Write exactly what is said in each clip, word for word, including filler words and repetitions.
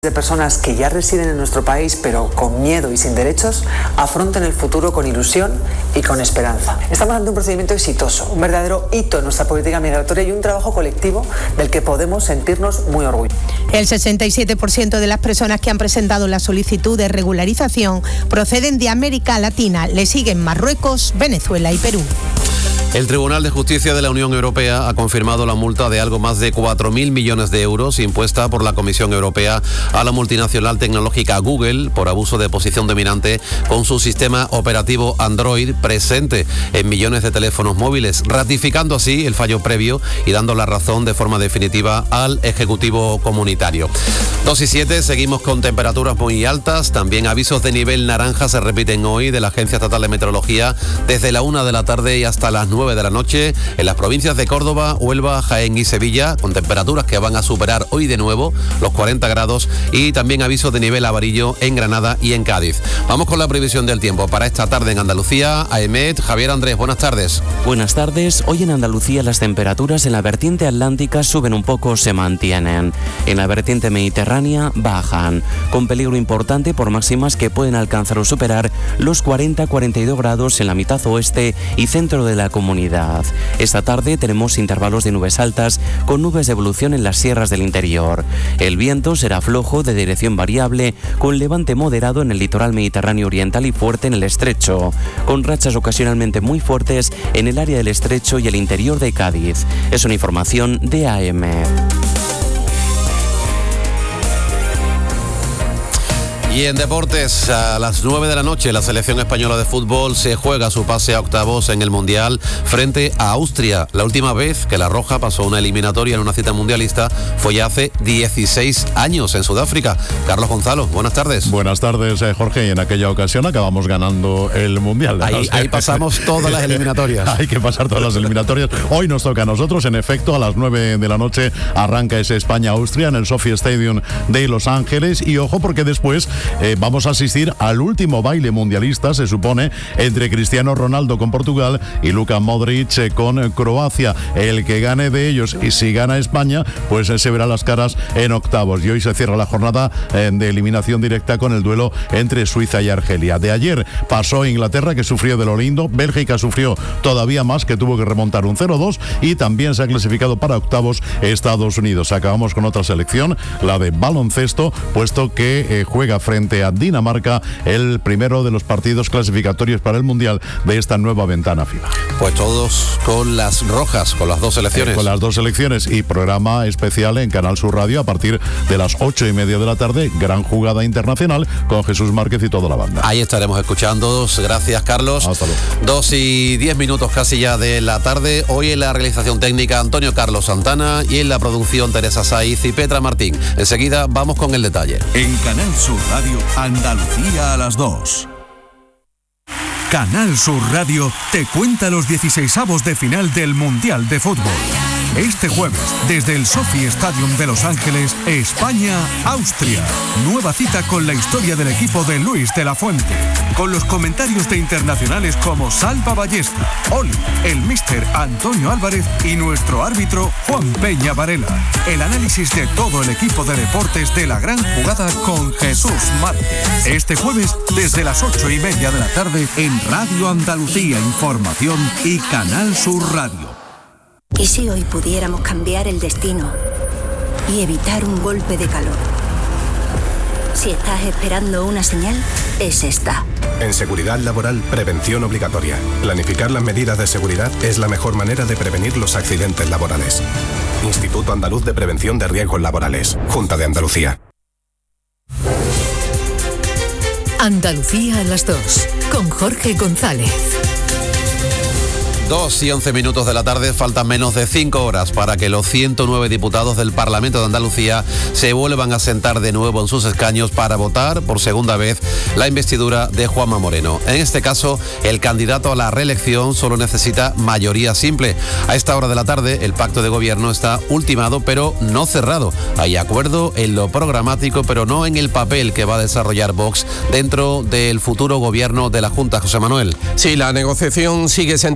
de personas que ya residen en nuestro país pero con miedo y sin derechos afronten el futuro con ilusión y con esperanza. Estamos ante un procedimiento exitoso, un verdadero hito en nuestra política migratoria y un trabajo colectivo del que podemos sentirnos muy orgullosos. El sesenta y siete por ciento de las personas que han presentado la solicitud de regularización proceden de América Latina. Le siguen Marruecos, Venezuela y Perú. El Tribunal de Justicia de la Unión Europea ha confirmado la multa de algo más de cuatro mil millones de euros impuesta por la Comisión Europea a la multinacional tecnológica Google por abuso de posición dominante con su sistema operativo Android presente en millones de teléfonos móviles, ratificando así el fallo previo y dando la razón de forma definitiva al Ejecutivo Comunitario. dos y siete, seguimos con temperaturas muy altas, también avisos de nivel naranja se repiten hoy de la Agencia Estatal de Meteorología desde la una de la tarde y hasta las nueve de la noche en las provincias de Córdoba, Huelva, Jaén y Sevilla, con temperaturas que van a superar hoy de nuevo los cuarenta grados, y también aviso de nivel amarillo en Granada y en Cádiz. Vamos con la previsión del tiempo para esta tarde en Andalucía. AEMET, Javier Andrés, buenas tardes. Buenas tardes. Hoy en Andalucía las temperaturas en la vertiente atlántica suben un poco, se mantienen. En la vertiente mediterránea bajan, con peligro importante por máximas que pueden alcanzar o superar los cuarenta a cuarenta y dos grados en la mitad oeste y centro de la comunidad. Esta tarde tenemos intervalos de nubes altas con nubes de evolución en las sierras del interior. El viento será flojo de dirección variable con levante moderado en el litoral mediterráneo oriental y fuerte en el estrecho, con rachas ocasionalmente muy fuertes en el área del estrecho y el interior de Cádiz. Es una información de A M. Y en deportes, a las nueve de la noche, la selección española de fútbol se juega su pase a octavos en el Mundial frente a Austria. La última vez que la Roja pasó una eliminatoria en una cita mundialista fue ya hace dieciséis años en Sudáfrica. Carlos Gonzalo, buenas tardes. Buenas tardes, eh, Jorge. Y en aquella ocasión acabamos ganando el Mundial. Ahí, ahí pasamos todas las eliminatorias. Hay que pasar todas las eliminatorias. Hoy nos toca a nosotros, en efecto, a las nueve de la noche arranca ese España-Austria en el Sophie Stadium de Los Ángeles. Y ojo, porque después Eh, vamos a asistir al último baile mundialista, se supone, entre Cristiano Ronaldo con Portugal y Luka Modric eh, con Croacia. El que gane de ellos, y si gana España, pues eh, se verá las caras en octavos. Y hoy se cierra la jornada eh, de eliminación directa con el duelo entre Suiza y Argelia. De ayer pasó Inglaterra, que sufrió de lo lindo. Bélgica sufrió todavía más, que tuvo que remontar un cero dos, y también se ha clasificado para octavos Estados Unidos. Acabamos con otra selección, la de baloncesto, puesto que eh, juega frente frente a Dinamarca, el primero de los partidos clasificatorios para el Mundial de esta nueva ventana FIFA. Pues todos con las rojas, con las dos selecciones. Eh, con las dos selecciones y programa especial en Canal Sur Radio a partir de las ocho y media de la tarde, gran jugada internacional con Jesús Márquez y toda la banda. Ahí estaremos escuchándoos. Gracias, Carlos. Hasta luego. Dos y diez minutos casi ya de la tarde. Hoy en la realización técnica Antonio Carlos Santana y en la producción Teresa Saiz y Petra Martín. Enseguida vamos con el detalle. En Canal Sur Radio, Andalucía a las dos. Canal Sur Radio te cuenta los dieciseisavos de final del Mundial de Fútbol. Este jueves, desde el Sophie Stadium de Los Ángeles, España-Austria. Nueva cita con la historia del equipo de Luis de la Fuente. Con los comentarios de internacionales como Salva Ballesta, Oli, el míster Antonio Álvarez y nuestro árbitro Juan Peña Varela. El análisis de todo el equipo de deportes de la gran jugada con Jesús Márquez. Este jueves, desde las ocho y media de la tarde, en Radio Andalucía Información y Canal Sur Radio. ¿Y si hoy pudiéramos cambiar el destino y evitar un golpe de calor? Si estás esperando una señal, es esta. En seguridad laboral, prevención obligatoria. Planificar las medidas de seguridad es la mejor manera de prevenir los accidentes laborales. Instituto Andaluz de Prevención de Riesgos Laborales. Junta de Andalucía. Andalucía a las dos, con Jorge González. Dos y once minutos de la tarde, faltan menos de cinco horas para que los ciento nueve diputados del Parlamento de Andalucía se vuelvan a sentar de nuevo en sus escaños para votar por segunda vez la investidura de Juanma Moreno. En este caso, el candidato a la reelección solo necesita mayoría simple. A esta hora de la tarde, el pacto de gobierno está ultimado, pero no cerrado. Hay acuerdo en lo programático, pero no en el papel que va a desarrollar Vox dentro del futuro gobierno de la Junta. José Manuel. Sí, la negociación sigue centrada en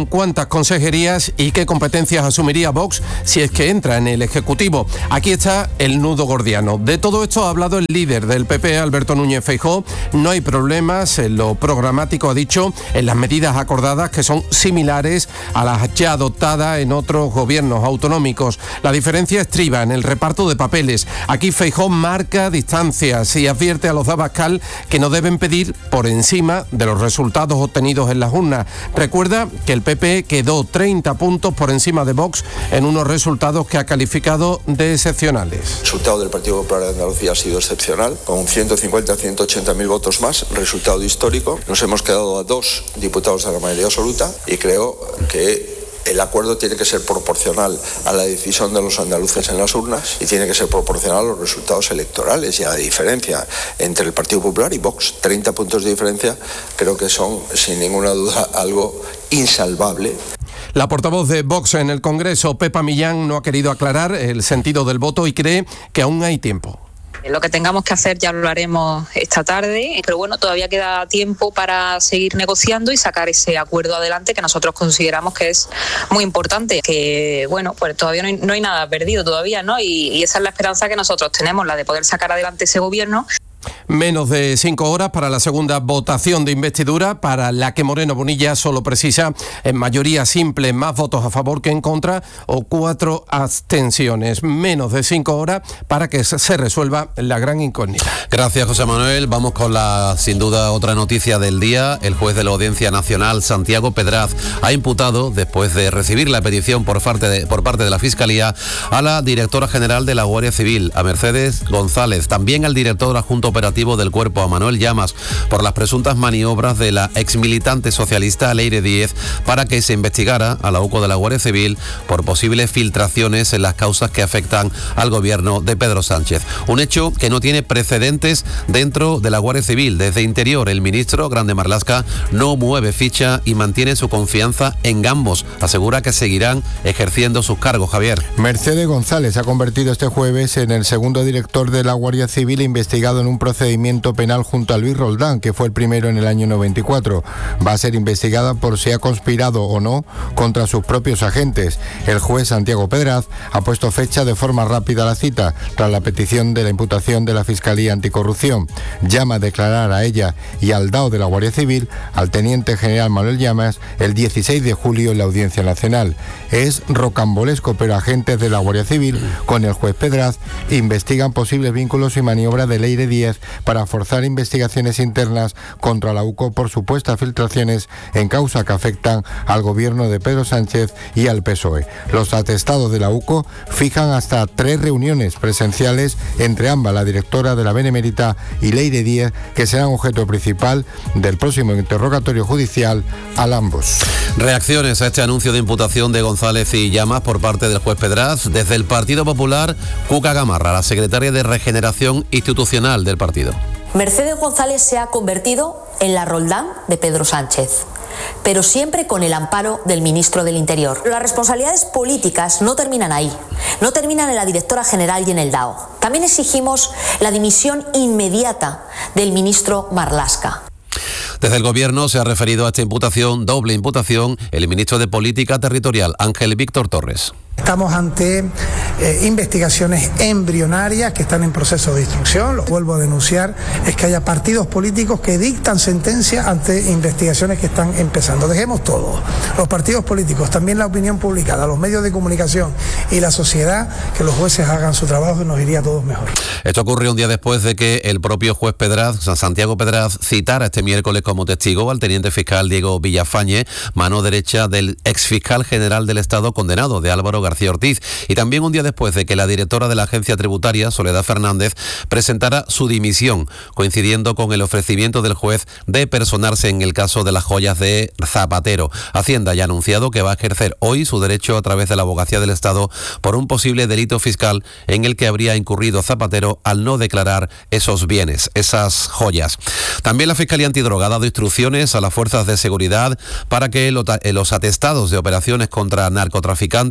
cuántas consejerías y qué competencias asumiría Vox si es que entra en el Ejecutivo. Aquí está el nudo gordiano. De todo esto ha hablado el líder del P P, Alberto Núñez Feijóo. No hay problemas en lo programático, ha dicho, en las medidas acordadas, que son similares a las ya adoptadas en otros gobiernos autonómicos. La diferencia estriba en el reparto de papeles. Aquí Feijóo marca distancias y advierte a los de Abascal que no deben pedir por encima de los resultados obtenidos en las urnas. Recuerda que el P P quedó treinta puntos por encima de Vox en unos resultados que ha calificado de excepcionales. El resultado del Partido Popular de Andalucía ha sido excepcional, con ciento cincuenta a ciento ochenta mil votos más, resultado histórico. Nos hemos quedado a dos diputados de la mayoría absoluta y creo que el acuerdo tiene que ser proporcional a la decisión de los andaluces en las urnas y tiene que ser proporcional a los resultados electorales y a la diferencia entre el Partido Popular y Vox. treinta puntos de diferencia creo que son, sin ninguna duda, algo insalvable. La portavoz de Vox en el Congreso, Pepa Millán, no ha querido aclarar el sentido del voto y cree que aún hay tiempo. Lo que tengamos que hacer ya lo haremos esta tarde, pero bueno, todavía queda tiempo para seguir negociando y sacar ese acuerdo adelante que nosotros consideramos que es muy importante, que bueno, pues todavía no hay, no hay nada perdido todavía, ¿no? Y, y esa es la esperanza que nosotros tenemos, la de poder sacar adelante ese gobierno. Menos de cinco horas para la segunda votación de investidura, para la que Moreno Bonilla solo precisa en mayoría simple más votos a favor que en contra o cuatro abstenciones. Menos de cinco horas para que se resuelva la gran incógnita. Gracias, José Manuel. Vamos con la, sin duda, otra noticia del día. El juez de la Audiencia Nacional, Santiago Pedraz, ha imputado, después de recibir la petición por parte de, por parte de la Fiscalía, a la directora general de la Guardia Civil, a Mercedes González, también al director adjunto operativo del Cuerpo, a Manuel Llamas, por las presuntas maniobras de la exmilitante socialista Leire Díez para que se investigara a la UCO de la Guardia Civil por posibles filtraciones en las causas que afectan al gobierno de Pedro Sánchez. Un hecho que no tiene precedentes dentro de la Guardia Civil. Desde Interior, el ministro Grande Marlaska no mueve ficha y mantiene su confianza en ambos. Asegura que seguirán ejerciendo sus cargos. Javier. Mercedes González se ha convertido este jueves en el segundo director de la Guardia Civil investigado en un procedimiento penal junto a Luis Roldán, que fue el primero en el año noventa y cuatro. Va a ser investigada por si ha conspirado o no contra sus propios agentes. El juez Santiago Pedraz ha puesto fecha de forma rápida a la cita, tras la petición de la imputación de la Fiscalía Anticorrupción. Llama a declarar a ella y al D A O de la Guardia Civil, al teniente general Manuel Llamas, el dieciséis de julio en la Audiencia Nacional. Es rocambolesco, pero agentes de la Guardia Civil, con el juez Pedraz, investigan posibles vínculos y maniobras de Leire Díez para forzar investigaciones internas contra la UCO por supuestas filtraciones en causa que afectan al gobierno de Pedro Sánchez y al P S O E. Los atestados de la UCO fijan hasta tres reuniones presenciales entre ambas, la directora de la Benemérita y Leire Díez, que serán objeto principal del próximo interrogatorio judicial a ambos. Reacciones a este anuncio de imputación de González y Llamas por parte del juez Pedraz. Desde el Partido Popular, Cuca Gamarra, la secretaria de Regeneración Institucional del partido. Mercedes González se ha convertido en la Roldán de Pedro Sánchez, pero siempre con el amparo del ministro del Interior. Las responsabilidades políticas no terminan ahí, no terminan en la directora general y en el D A O. También exigimos la dimisión inmediata del ministro Marlaska. Desde el Gobierno se ha referido a esta imputación, doble imputación, el ministro de Política Territorial, Ángel Víctor Torres. Estamos ante eh, investigaciones embrionarias que están en proceso de instrucción. Lo vuelvo a denunciar, es que haya partidos políticos que dictan sentencia ante investigaciones que están empezando. Dejemos todo, los partidos políticos, también la opinión publicada, los medios de comunicación y la sociedad, que los jueces hagan su trabajo y nos iría a todos mejor. Esto ocurre un día después de que el propio juez Pedraz, Santiago Pedraz, citara este miércoles como testigo al teniente fiscal Diego Villafañe, mano derecha del exfiscal general del Estado condenado, de Álvaro García Ortiz, y también un día después de que la directora de la agencia tributaria, Soledad Fernández, presentara su dimisión, coincidiendo con el ofrecimiento del juez de personarse en el caso de las joyas de Zapatero. Hacienda ya ha anunciado que va a ejercer hoy su derecho a través de la Abogacía del Estado por un posible delito fiscal en el que habría incurrido Zapatero al no declarar esos bienes, esas joyas. También la Fiscalía Antidroga ha dado instrucciones a las fuerzas de seguridad para que los atestados de operaciones contra narcotraficantes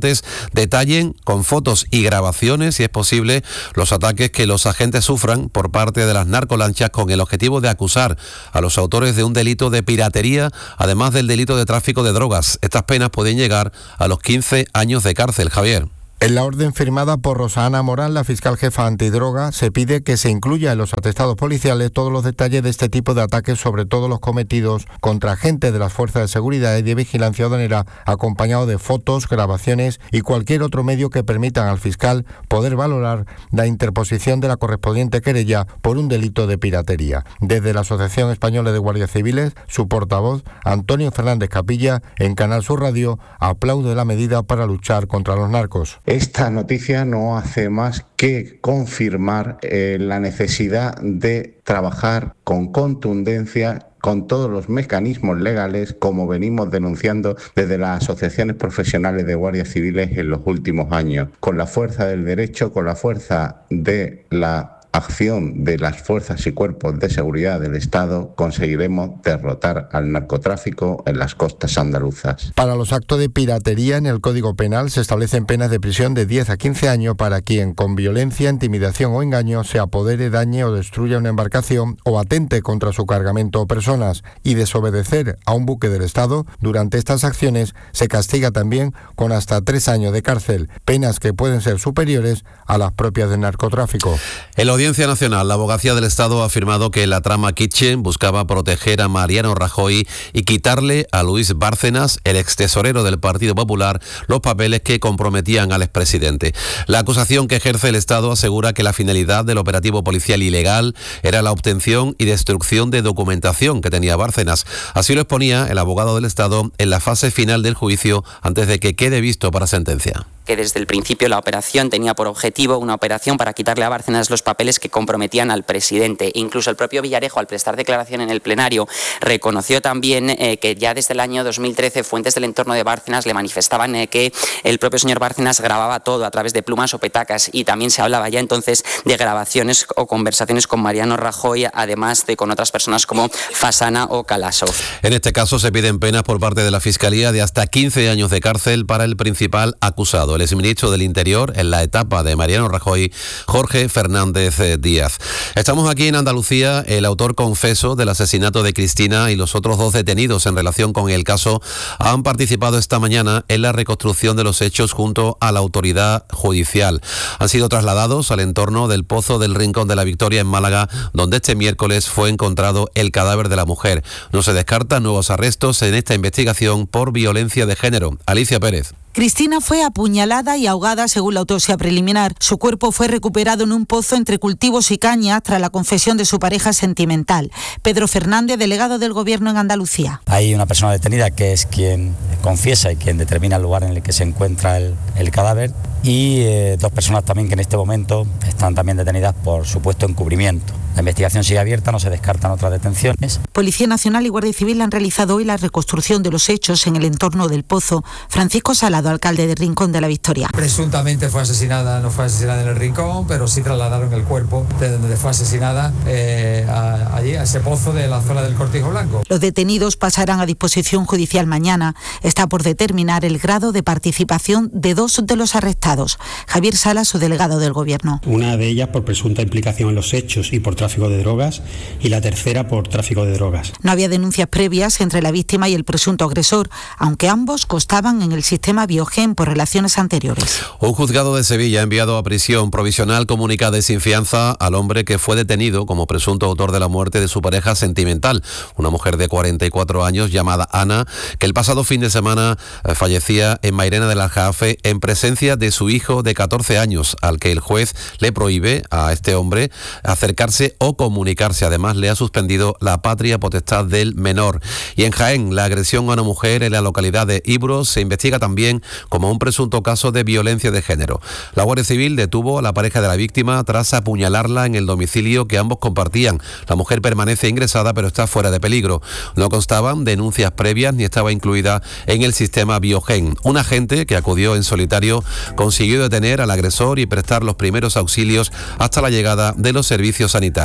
detallen con fotos y grabaciones, si es posible, los ataques que los agentes sufran por parte de las narcolanchas con el objetivo de acusar a los autores de un delito de piratería, además del delito de tráfico de drogas. Estas penas pueden llegar a los quince años de cárcel, Javier. En la orden firmada por Rosa Ana Morán, la fiscal jefa antidroga, se pide que se incluya en los atestados policiales todos los detalles de este tipo de ataques, sobre todo los cometidos contra agentes de las fuerzas de seguridad y de vigilancia aduanera, acompañado de fotos, grabaciones y cualquier otro medio que permitan al fiscal poder valorar la interposición de la correspondiente querella por un delito de piratería. Desde la Asociación Española de Guardias Civiles, su portavoz, Antonio Fernández Capilla, en Canal Sur Radio, aplaude la medida para luchar contra los narcos. Esta noticia no hace más que confirmar eh, la necesidad de trabajar con contundencia con todos los mecanismos legales, como venimos denunciando desde las asociaciones profesionales de guardias civiles en los últimos años, con la fuerza del derecho, con la fuerza de la acción de las fuerzas y cuerpos de seguridad del Estado, conseguiremos derrotar al narcotráfico en las costas andaluzas. Para los actos de piratería en el Código Penal se establecen penas de prisión de diez a quince años para quien con violencia, intimidación o engaño se apodere, dañe o destruya una embarcación o atente contra su cargamento o personas, y desobedecer a un buque del Estado durante estas acciones se castiga también con hasta tres años de cárcel, penas que pueden ser superiores a las propias del narcotráfico. El La Audiencia Nacional, la Abogacía del Estado ha afirmado que la trama Kitchen buscaba proteger a Mariano Rajoy y quitarle a Luis Bárcenas, el extesorero del Partido Popular, los papeles que comprometían al expresidente. La acusación que ejerce el Estado asegura que la finalidad del operativo policial ilegal era la obtención y destrucción de documentación que tenía Bárcenas. Así lo exponía el abogado del Estado en la fase final del juicio antes de que quede visto para sentencia. Que desde el principio la operación tenía por objetivo una operación para quitarle a Bárcenas los papeles que comprometían al presidente. Incluso el propio Villarejo, al prestar declaración en el plenario, reconoció también eh, que ya desde el año dos mil trece fuentes del entorno de Bárcenas le manifestaban eh, que el propio señor Bárcenas grababa todo a través de plumas o petacas, y también se hablaba ya entonces de grabaciones o conversaciones con Mariano Rajoy, además de con otras personas como Fasana o Kalasov. En este caso se piden penas por parte de la Fiscalía de hasta quince años de cárcel para el principal acusado, el exministro del Interior en la etapa de Mariano Rajoy, Jorge Fernández Díaz. Estamos aquí en Andalucía. El autor confeso del asesinato de Cristina y los otros dos detenidos en relación con el caso han participado esta mañana en la reconstrucción de los hechos junto a la autoridad judicial. Han sido trasladados al entorno del Pozo del Rincón de la Victoria en Málaga, donde este miércoles fue encontrado el cadáver de la mujer. No se descartan nuevos arrestos en esta investigación por violencia de género. Alicia Pérez. Cristina fue apuñalada y ahogada según la autopsia preliminar. Su cuerpo fue recuperado en un pozo entre cultivos y cañas tras la confesión de su pareja sentimental. Pedro Fernández, delegado del Gobierno en Andalucía. Hay una persona detenida que es quien confiesa y quien determina el lugar en el que se encuentra el, el cadáver, y eh, dos personas también que en este momento están también detenidas por supuesto encubrimiento. La investigación sigue abierta, no se descartan otras detenciones. Policía Nacional y Guardia Civil han realizado hoy la reconstrucción de los hechos en el entorno del pozo. Francisco Salado, alcalde de Rincón de la Victoria. Presuntamente fue asesinada, no fue asesinada en el Rincón, pero sí trasladaron el cuerpo de donde fue asesinada eh, a, allí, a ese pozo de la zona del Cortijo Blanco. Los detenidos pasarán a disposición judicial mañana. Está por determinar el grado de participación de dos de los arrestados. Javier Sala, su delegado del Gobierno. Una de ellas por presunta implicación en los hechos y por tráfico de drogas, y la tercera por tráfico de drogas. No había denuncias previas entre la víctima y el presunto agresor, aunque ambos constaban en el sistema Biogen por relaciones anteriores. Un juzgado de Sevilla ha enviado a prisión provisional comunicada y sin fianza al hombre que fue detenido como presunto autor de la muerte de su pareja sentimental, una mujer de cuarenta y cuatro años llamada Ana, que el pasado fin de semana fallecía en Mairena del Aljarafe en presencia de su hijo de catorce años, al que el juez le prohíbe a este hombre acercarse o comunicarse. Además, le ha suspendido la patria potestad del menor. Y en Jaén, la agresión a una mujer en la localidad de Ibros se investiga también como un presunto caso de violencia de género. La Guardia Civil detuvo a la pareja de la víctima tras apuñalarla en el domicilio que ambos compartían. La mujer permanece ingresada, pero está fuera de peligro. No constaban denuncias previas ni estaba incluida en el sistema Biogen. Un agente que acudió en solitario consiguió detener al agresor y prestar los primeros auxilios hasta la llegada de los servicios sanitarios.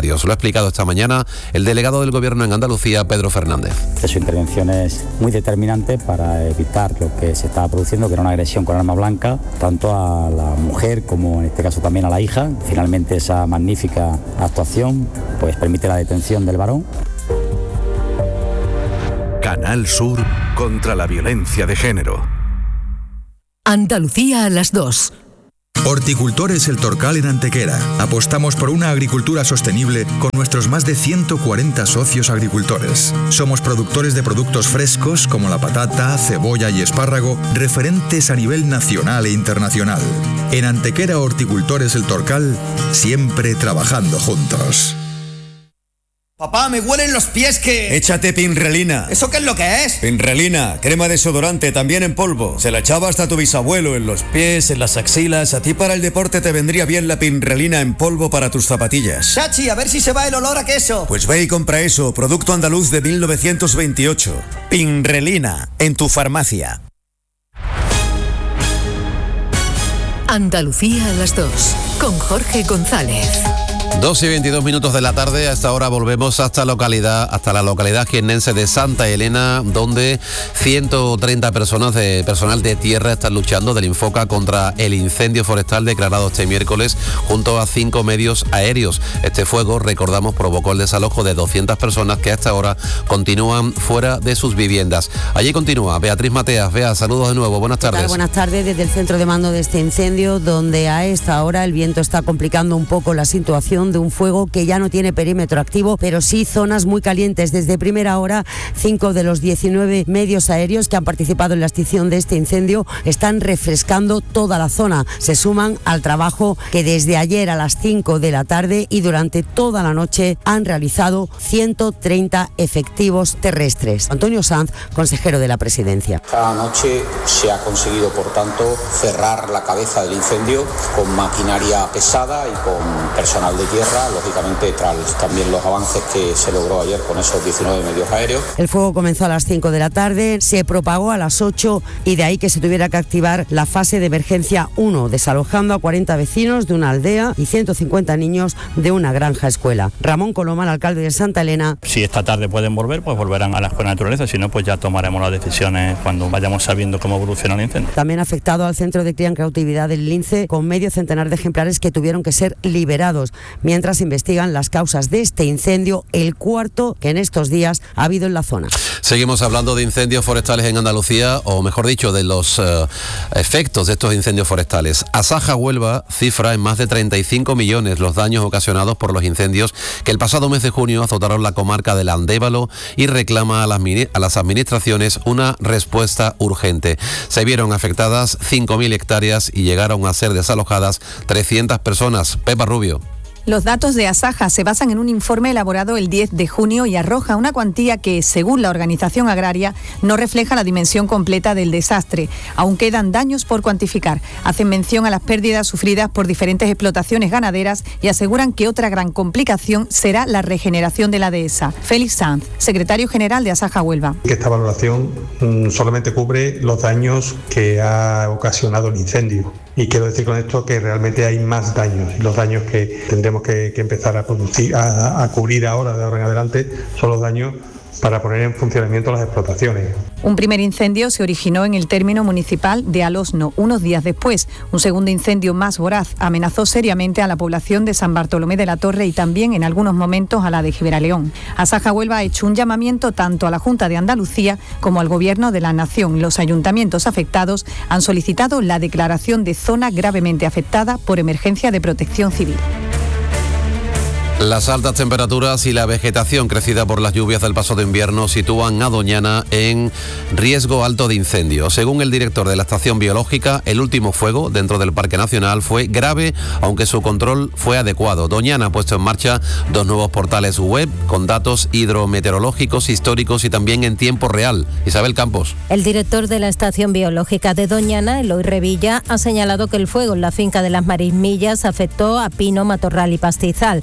sanitarios. Lo ha explicado esta mañana el delegado del Gobierno en Andalucía, Pedro Fernández. Su intervención es muy determinante para evitar lo que se estaba produciendo, que era una agresión con arma blanca, tanto a la mujer como en este caso también a la hija. Finalmente esa magnífica actuación pues permite la detención del varón. Canal Sur contra la violencia de género. Andalucía a las dos. Horticultores El Torcal en Antequera. Apostamos por una agricultura sostenible con nuestros más de ciento cuarenta socios agricultores. Somos productores de productos frescos como la patata, cebolla y espárrago, referentes a nivel nacional e internacional. En Antequera Horticultores El Torcal, siempre trabajando juntos. Papá, me huelen los pies que... Échate Pinrelina. ¿Eso qué es lo que es? Pinrelina, crema desodorante, también en polvo. Se la echaba hasta tu bisabuelo, en los pies, en las axilas. A ti para el deporte te vendría bien la Pinrelina en polvo para tus zapatillas. Chachi, a ver si se va el olor a queso. Pues ve y compra eso, producto andaluz de mil novecientos veintiocho. Pinrelina, en tu farmacia. Andalucía a las dos, con Jorge González. dos y veintidós minutos de la tarde. A esta hora volvemos hasta localidad, hasta la localidad jiennense de Santa Elena, donde ciento treinta personas de personal de tierra están luchando del Infoca contra el incendio forestal declarado este miércoles junto a cinco medios aéreos. Este fuego, recordamos, provocó el desalojo de doscientas personas que a esta hora continúan fuera de sus viviendas. Allí continúa Beatriz Mateas. Bea, saludos de nuevo. Buenas tardes. Buenas tardes desde el centro de mando de este incendio, donde a esta hora el viento está complicando un poco la situación de un fuego que ya no tiene perímetro activo, pero sí zonas muy calientes. Desde primera hora, cinco de los diecinueve medios aéreos que han participado en la extinción de este incendio están refrescando toda la zona. Se suman al trabajo que desde ayer a las cinco de la tarde y durante toda la noche han realizado ciento treinta efectivos terrestres. Antonio Sanz, consejero de la Presidencia. Esta noche se ha conseguido, por tanto, cerrar la cabeza del incendio con maquinaria pesada y con personal de tierra, lógicamente tras también los avances que se logró ayer con esos diecinueve medios aéreos. El fuego comenzó a las cinco de la tarde, se propagó a las ocho y de ahí que se tuviera que activar la fase de emergencia uno, desalojando a cuarenta vecinos de una aldea y ciento cincuenta niños de una granja escuela. Ramón Coloma, el alcalde de Santa Elena. Si esta tarde pueden volver, pues volverán a la escuela de naturaleza, si no, pues ya tomaremos las decisiones cuando vayamos sabiendo cómo evoluciona el incendio. También ha afectado al centro de cría en cautividad del Lince, con medio centenar de ejemplares que tuvieron que ser liberados, mientras investigan las causas de este incendio, el cuarto que en estos días ha habido en la zona. Seguimos hablando de incendios forestales en Andalucía, o mejor dicho, de los uh, efectos de estos incendios forestales. Asaja Huelva cifra en más de treinta y cinco millones los daños ocasionados por los incendios que el pasado mes de junio azotaron la comarca del Andévalo y reclama a las, a las administraciones una respuesta urgente. Se vieron afectadas cinco mil hectáreas y llegaron a ser desalojadas trescientas personas. Pepa Rubio. Los datos de Asaja se basan en un informe elaborado el diez de junio y arroja una cuantía que, según la organización agraria, no refleja la dimensión completa del desastre. Aún quedan daños por cuantificar. Hacen mención a las pérdidas sufridas por diferentes explotaciones ganaderas y aseguran que otra gran complicación será la regeneración de la dehesa. Félix Sanz, secretario general de Asaja Huelva. Esta valoración mmm, solamente cubre los daños que ha ocasionado el incendio. Y quiero decir con esto que realmente hay más daños. Y los daños que tendremos que, que empezar a producir, a, a cubrir ahora de ahora en adelante, son los daños para poner en funcionamiento las explotaciones. Un primer incendio se originó en el término municipal de Alosno. Unos días después, un segundo incendio más voraz amenazó seriamente a la población de San Bartolomé de la Torre y también en algunos momentos a la de Gibraleón. Asaja Huelva ha hecho un llamamiento tanto a la Junta de Andalucía como al Gobierno de la Nación. Los ayuntamientos afectados han solicitado la declaración de zona gravemente afectada por emergencia de protección civil. Las altas temperaturas y la vegetación crecida por las lluvias del paso de invierno sitúan a Doñana en riesgo alto de incendio. Según el director de la estación biológica, el último fuego dentro del Parque Nacional fue grave, aunque su control fue adecuado. Doñana ha puesto en marcha dos nuevos portales web con datos hidrometeorológicos, históricos y también en tiempo real. Isabel Campos. El director de la estación biológica de Doñana, Eloy Revilla, ha señalado que el fuego en la finca de las Marismillas afectó a pino, matorral y pastizal. Se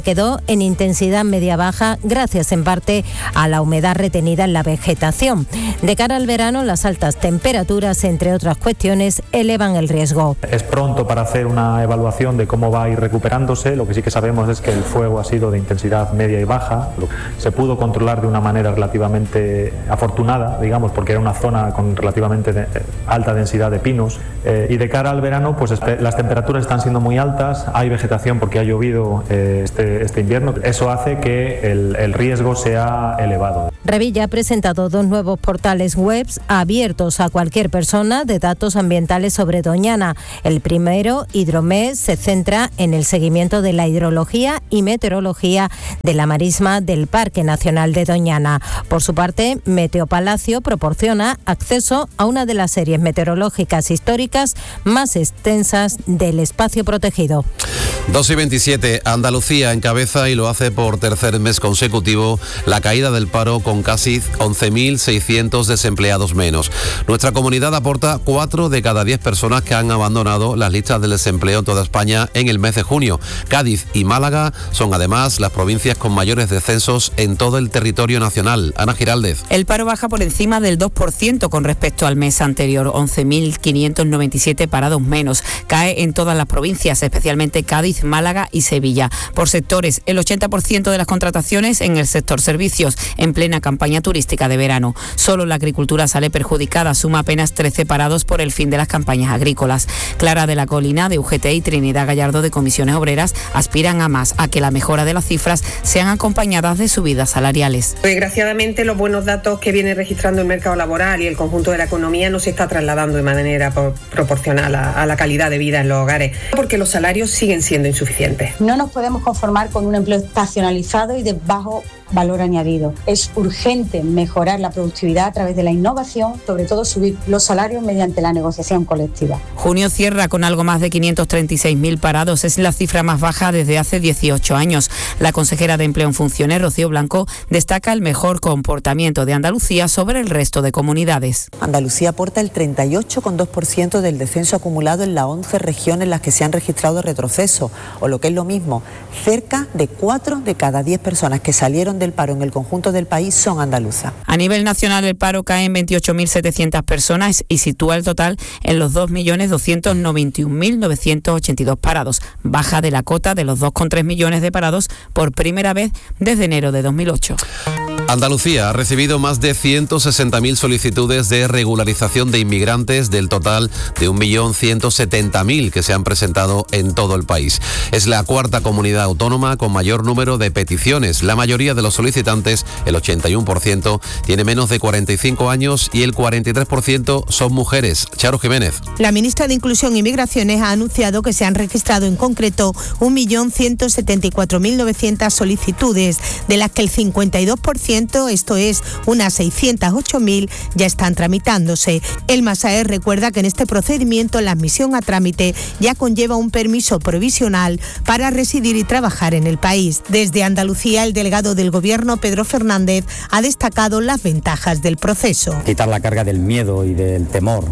se quedó en intensidad media-baja gracias en parte a la humedad retenida en la vegetación. De cara al verano, las altas temperaturas, entre otras cuestiones, elevan el riesgo. Es pronto para hacer una evaluación de cómo va a ir recuperándose. Lo que sí que sabemos es que el fuego ha sido de intensidad media y baja. Se pudo controlar de una manera relativamente afortunada, digamos, porque era una zona con relativamente de, alta densidad de pinos. Eh, y de cara al verano, pues las temperaturas están siendo muy altas. Hay vegetación porque ha llovido eh, este, este invierno. Eso hace que el, el riesgo sea elevado. Revilla ha presentado dos nuevos portales web abiertos a cualquier persona de datos ambientales sobre Doñana. El primero, Hidromet, se centra en el seguimiento de la hidrología y meteorología de la marisma del Parque Nacional de Doñana. Por su parte, Meteopalacio proporciona acceso a una de las series meteorológicas históricas más extensas del espacio protegido. dos y veintisiete, Andalucía encabeza y lo hace por tercer mes consecutivo la caída del paro con casi once mil seiscientos desempleados menos. Nuestra comunidad aporta cuatro de cada diez personas que han abandonado las listas del desempleo en toda España en el mes de junio. Cádiz y Málaga son además las provincias con mayores descensos en todo el territorio nacional. Ana Giraldez. El paro baja por encima del dos por ciento con respecto al mes anterior, once mil quinientos noventa y siete parados menos. Cae en todas las provincias, especialmente Cádiz, Málaga y Sevilla. Por sectores, el ochenta por ciento de las contrataciones en el sector servicios, en plena campaña turística de verano. Solo la agricultura sale perjudicada, suma apenas trece parados por el fin de las campañas agrícolas. Clara de la Colina, de U G T, y Trinidad Gallardo, de Comisiones Obreras, aspiran a más, a que la mejora de las cifras sean acompañadas de subidas salariales. Desgraciadamente, los buenos datos que viene registrando el mercado laboral y el conjunto de la economía no se está trasladando de manera por, proporcional a, a la calidad de vida en los hogares, porque los salarios siguen siendo insuficientes. No nos podemos conformar con un empleo estacionalizado y de bajo valor añadido. Es urgente mejorar la productividad a través de la innovación, sobre todo subir los salarios mediante la negociación colectiva. Junio cierra con algo más de quinientos treinta y seis mil parados. Es la cifra más baja desde hace dieciocho años. La consejera de Empleo en Funciones, Rocío Blanco, destaca el mejor comportamiento de Andalucía sobre el resto de comunidades. Andalucía aporta el treinta y ocho coma dos por ciento del descenso acumulado en las once regiones en las que se han registrado retrocesos, o lo que es lo mismo, cerca de cuatro de cada diez personas que salieron del paro en el conjunto del país son andaluzas. A nivel nacional, el paro cae en veintiocho mil setecientas personas y sitúa el total en los dos millones doscientos noventa y un mil novecientos ochenta y dos parados, baja de la cota de los dos coma tres millones de parados por primera vez desde enero de dos mil ocho. Andalucía ha recibido más de ciento sesenta mil solicitudes de regularización de inmigrantes del total de un millón ciento setenta mil que se han presentado en todo el país. Es la cuarta comunidad autónoma con mayor número de peticiones. La mayoría de los solicitantes, el ochenta y uno por ciento, tiene menos de cuarenta y cinco años y el cuarenta y tres por ciento son mujeres. Charo Jiménez. La ministra de Inclusión y Migraciones ha anunciado que se han registrado en concreto un millón ciento setenta y cuatro mil novecientas solicitudes, de las que el cincuenta y dos por ciento, esto es unas seiscientas ocho mil, ya están tramitándose. El MASAER recuerda que en este procedimiento la admisión a trámite ya conlleva un permiso provisional para residir y trabajar en el país. Desde Andalucía, el delegado del Gobierno, Pedro Fernández, ha destacado las ventajas del proceso. Quitar la carga del miedo y del temor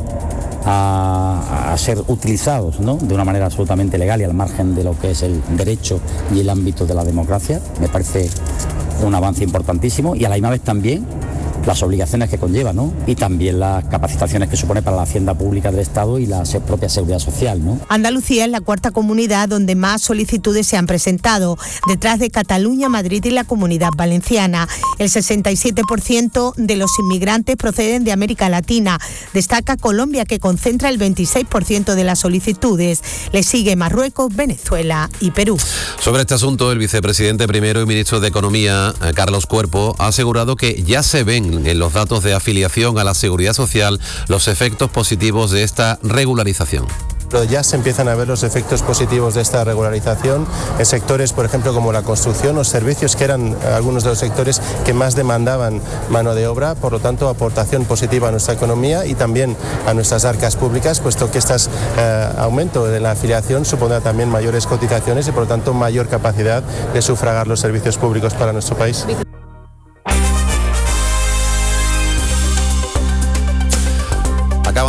a, a ser utilizados, ¿no?, de una manera absolutamente legal y al margen de lo que es el derecho y el ámbito de la democracia, me parece un avance importantísimo, y a la misma vez también las obligaciones que conlleva, ¿no?, y también las capacitaciones que supone para la hacienda pública del Estado y la propia seguridad social, ¿no? Andalucía es la cuarta comunidad donde más solicitudes se han presentado, detrás de Cataluña, Madrid y la Comunidad Valenciana. El sesenta y siete por ciento de los inmigrantes proceden de América Latina. Destaca Colombia, que concentra el veintiséis por ciento de las solicitudes. Le sigue Marruecos, Venezuela y Perú. Sobre este asunto, el vicepresidente primero y ministro de Economía, Carlos Cuerpo, ha asegurado que ya se ven en los datos de afiliación a la Seguridad Social los efectos positivos de esta regularización. Pero ya se empiezan a ver los efectos positivos de esta regularización en sectores, por ejemplo, como la construcción o servicios, que eran algunos de los sectores que más demandaban mano de obra. Por lo tanto, aportación positiva a nuestra economía y también a nuestras arcas públicas, puesto que este eh, aumento de la afiliación supondrá también mayores cotizaciones y, por lo tanto, mayor capacidad de sufragar los servicios públicos para nuestro país. Acaban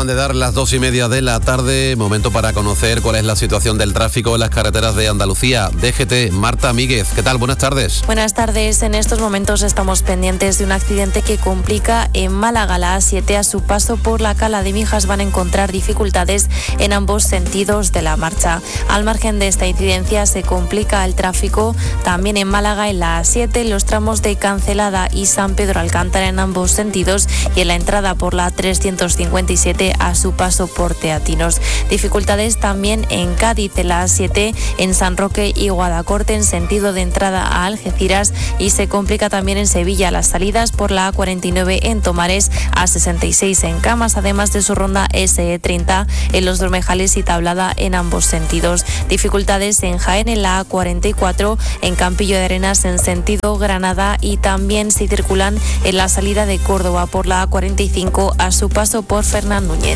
Acaban de dar las dos y media de la tarde, momento para conocer cuál es la situación del tráfico en las carreteras de Andalucía. D G T, Marta Míguez, ¿qué tal? Buenas tardes. Buenas tardes, en estos momentos estamos pendientes de un accidente que complica en Málaga la A siete. A su paso por la Cala de Mijas van a encontrar dificultades en ambos sentidos de la marcha. Al margen de esta incidencia se complica el tráfico también en Málaga en la A siete, los tramos de Cancelada y San Pedro Alcántara en ambos sentidos y en la entrada por la trescientos cincuenta y siete a su paso por Teatinos. Dificultades también en Cádiz en la A siete, en San Roque y Guadacorte en sentido de entrada a Algeciras, y se complica también en Sevilla las salidas por la A cuarenta y nueve en Tomares, A sesenta y seis en Camas, además de su ronda S E treinta en Los Dormejales y Tablada en ambos sentidos. Dificultades en Jaén en la A cuarenta y cuatro, en Campillo de Arenas en sentido Granada, y también se circulan en la salida de Córdoba por la A cuarenta y cinco a su paso por Fernán Núñez.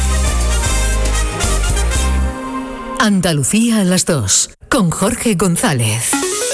Andalucía a las dos, con Jorge González.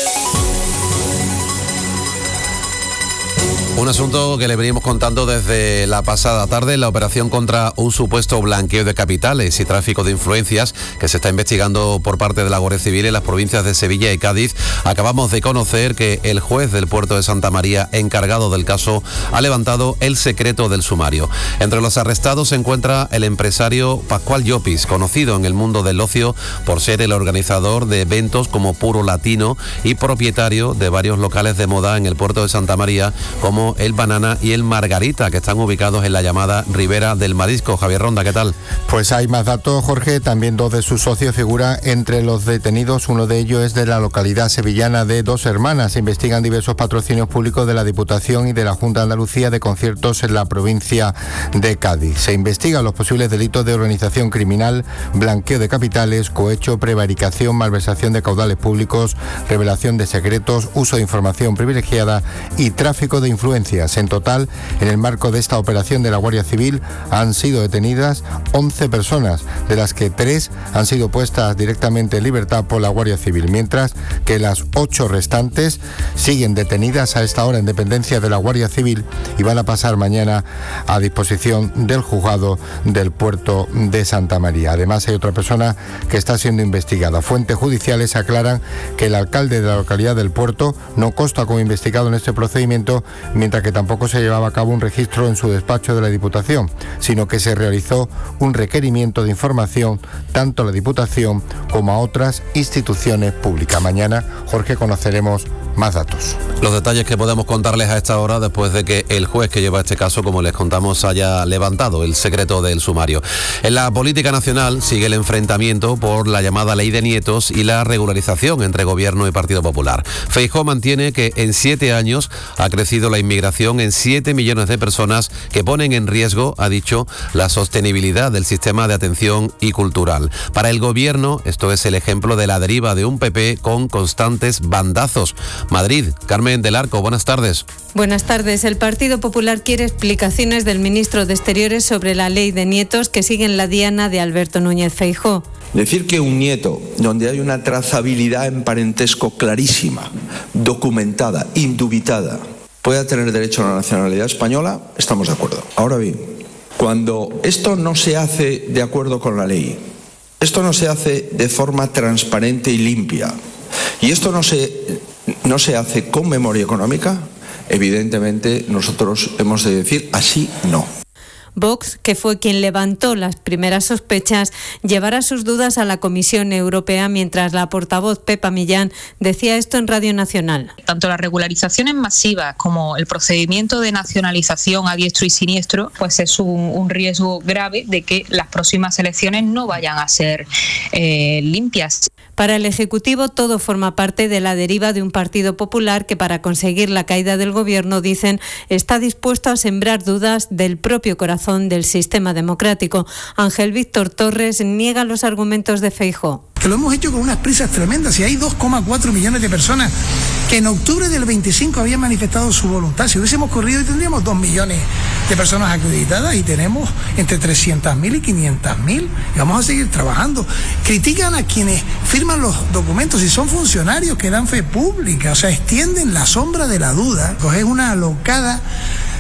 Un asunto que le venimos contando desde la pasada tarde, la operación contra un supuesto blanqueo de capitales y tráfico de influencias que se está investigando por parte de la Guardia Civil en las provincias de Sevilla y Cádiz. Acabamos de conocer que el juez del puerto de Santa María, encargado del caso, ha levantado el secreto del sumario. Entre los arrestados se encuentra el empresario Pascual Llopis, conocido en el mundo del ocio por ser el organizador de eventos como Puro Latino y propietario de varios locales de moda en el puerto de Santa María, como el Banana y el Margarita, que están ubicados en la llamada Ribera del Marisco. Javier Ronda, ¿qué tal? Pues hay más datos, Jorge. También dos de sus socios figuran entre los detenidos. Uno de ellos es de la localidad sevillana de Dos Hermanas. Se investigan diversos patrocinios públicos de la Diputación y de la Junta de Andalucía de conciertos en la provincia de Cádiz. Se investigan los posibles delitos de organización criminal, blanqueo de capitales, cohecho, prevaricación, malversación de caudales públicos, revelación de secretos, uso de información privilegiada y tráfico de influencias. En total, en el marco de esta operación de la Guardia Civil han sido detenidas once personas, de las que tres han sido puestas directamente en libertad por la Guardia Civil, mientras que las ocho restantes siguen detenidas a esta hora en dependencia de la Guardia Civil y van a pasar mañana a disposición del juzgado del puerto de Santa María. Además, hay otra persona que está siendo investigada. Fuentes judiciales aclaran que el alcalde de la localidad del puerto no consta como investigado en este procedimiento, mientras que tampoco se llevaba a cabo un registro en su despacho de la Diputación, sino que se realizó un requerimiento de información tanto a la Diputación como a otras instituciones públicas. Mañana, Jorge, conoceremos más datos. Los detalles que podemos contarles a esta hora después de que el juez que lleva este caso, como les contamos, haya levantado el secreto del sumario. En la política nacional sigue el enfrentamiento por la llamada Ley de Nietos y la regularización entre Gobierno y Partido Popular. Feijóo mantiene que en siete años ha crecido la inmigración en siete millones de personas que ponen en riesgo, ha dicho, la sostenibilidad del sistema de atención y cultural. Para el Gobierno, esto es el ejemplo de la deriva de un P P con constantes bandazos. Madrid, Carmen del Arco, buenas tardes. Buenas tardes. El Partido Popular quiere explicaciones del ministro de Exteriores sobre la Ley de Nietos que sigue en la diana de Alberto Núñez Feijóo. Decir que un nieto, donde hay una trazabilidad en parentesco clarísima, documentada, indubitada, pueda tener derecho a la nacionalidad española, estamos de acuerdo. Ahora bien, cuando esto no se hace de acuerdo con la ley, esto no se hace de forma transparente y limpia, y esto no se, no se hace con memoria económica, evidentemente nosotros hemos de decir así no. Vox, que fue quien levantó las primeras sospechas, llevará sus dudas a la Comisión Europea, mientras la portavoz Pepa Millán decía esto en Radio Nacional. Tanto las regularizaciones masivas como el procedimiento de nacionalización a diestro y siniestro, pues es un, un riesgo grave de que las próximas elecciones no vayan a ser eh, limpias. Para el Ejecutivo todo forma parte de la deriva de un Partido Popular que, para conseguir la caída del Gobierno, dicen, está dispuesto a sembrar dudas del propio corazón del sistema democrático. Ángel Víctor Torres niega los argumentos de Feijóo. Que lo hemos hecho con unas prisas tremendas. Y hay dos coma cuatro millones de personas que en octubre del veinticinco habían manifestado su voluntad. Si hubiésemos corrido, tendríamos dos millones de personas acreditadas y tenemos entre trescientas mil y quinientas mil. Y vamos a seguir trabajando. Critican a quienes firman los documentos y son funcionarios que dan fe pública. O sea, extienden la sombra de la duda. Pues es una alocada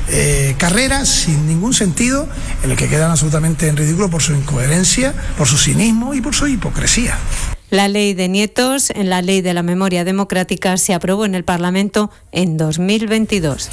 eh, carreras sin ningún sentido, en el que quedan absolutamente en ridículo por su incoherencia, por su cinismo y por su hipocresía. La ley de nietos, en la ley de la memoria democrática, se aprobó en el Parlamento en dos mil veintidós.